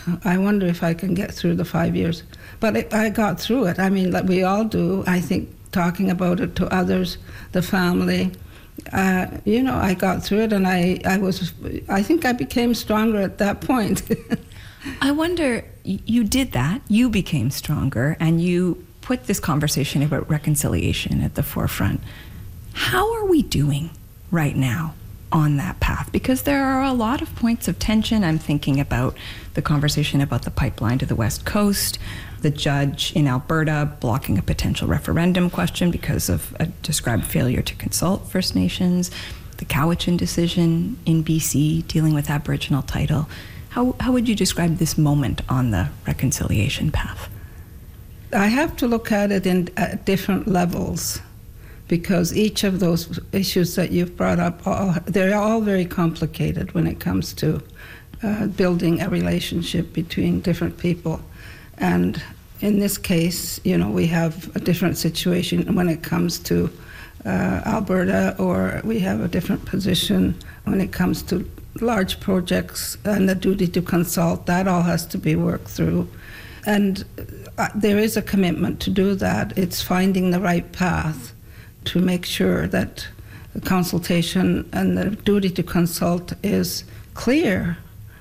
I wonder if I can get through the 5 years. But I got through it. I mean, like we all do. I think talking about it to others, the family, I got through it, and I think I became stronger at that point. I wonder, you did that, you became stronger, and you put this conversation about reconciliation at the forefront. How are we doing right now on that path? Because there are a lot of points of tension. I'm thinking about the conversation about the pipeline to the West Coast, the judge in Alberta blocking a potential referendum question because of a described failure to consult First Nations, the Cowichan decision in BC dealing with Aboriginal title. How would you describe this moment on the reconciliation path? I have to look at it at different levels, because each of those issues that you've brought up, they're all very complicated when it comes to building a relationship between different people. And in this case, we have a different situation when it comes to Alberta, or we have a different position when it comes to large projects and the duty to consult. That all has to be worked through. And there is a commitment to do that. It's finding the right path to make sure that the consultation and the duty to consult is clear.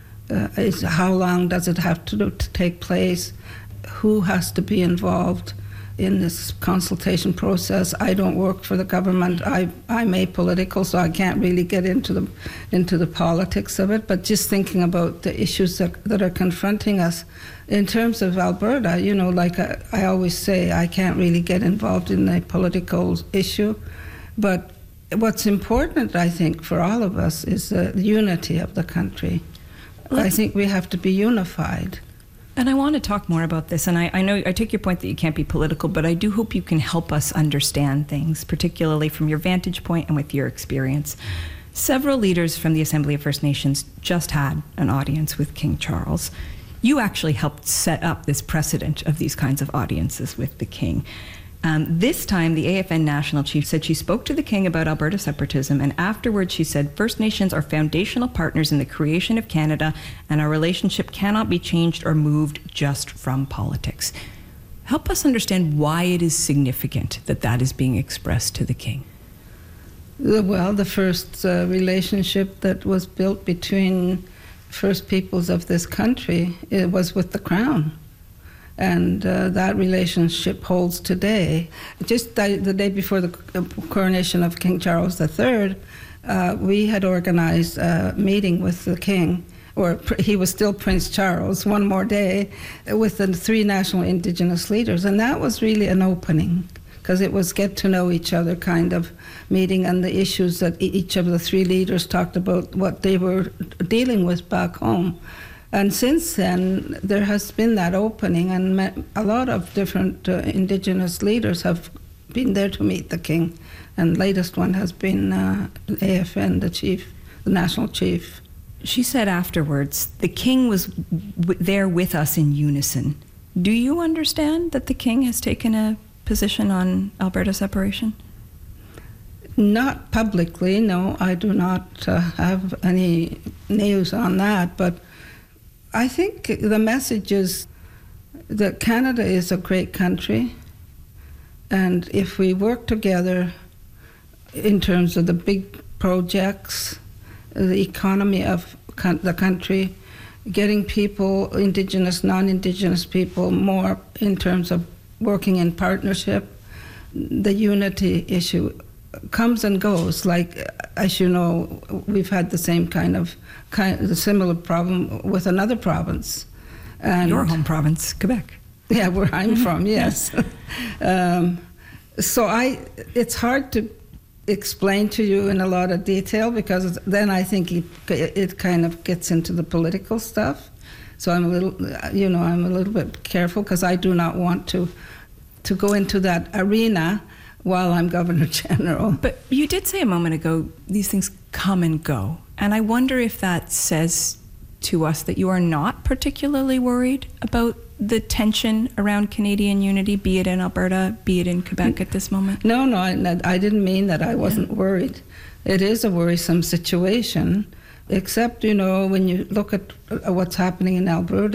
Is how long does it have to take place? Who has to be involved in this consultation process? I don't work for the government. I'm apolitical, so I can't really get into the politics of it. But just thinking about the issues that are confronting us in terms of Alberta, like I always say, I can't really get involved in the political issue. But what's important, I think, for all of us is the unity of the country. I think we have to be unified. And I want to talk more about this, and I know I take your point that you can't be political, but I do hope you can help us understand things, particularly from your vantage point and with your experience. Several leaders from the Assembly of First Nations just had an audience with King Charles. You actually helped set up this precedent of these kinds of audiences with the King. This time, the AFN National Chief said she spoke to the King about Alberta separatism, and afterwards she said, First Nations are foundational partners in the creation of Canada, and our relationship cannot be changed or moved just from politics. Help us understand why it is significant that that is being expressed to the King. Well, the first relationship that was built between First Peoples of this country, it was with the Crown. And that relationship holds today. Just the day before the coronation of King Charles III, we had organized a meeting with the King, or he was still Prince Charles, one more day, with the 3 national Indigenous leaders. And that was really an opening, because it was get to know each other kind of meeting, and the issues that each of the 3 leaders talked about, what they were dealing with back home. And since then, there has been that opening, and a lot of different Indigenous leaders have been there to meet the King. And the latest one has been AFN, the national chief. She said afterwards, the King was there with us in unison. Do you understand that the King has taken a position on Alberta separation? Not publicly, no. I do not have any news on that, but I think the message is that Canada is a great country, and if we work together in terms of the big projects, the economy of the country, getting people, Indigenous, non-Indigenous people, more in terms of working in partnership, the unity issue comes and goes. Like, as you know, we've had the same the similar problem with another province. And your home province, Quebec. Yeah, where I'm from, yes. So it's hard to explain to you in a lot of detail, because then I think it kind of gets into the political stuff. So I'm a little bit careful, because I do not want to go into that arena while I'm Governor General. But you did say a moment ago, these things come and go. And I wonder if that says to us that you are not particularly worried about the tension around Canadian unity, be it in Alberta, be it in Quebec at this moment? No, I didn't mean that I wasn't worried. It is a worrisome situation, except, when you look at what's happening in Alberta,